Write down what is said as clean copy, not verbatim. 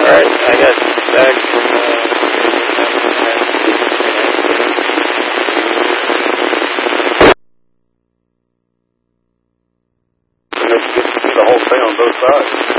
Alright, I got back from, the whole thing on both sides.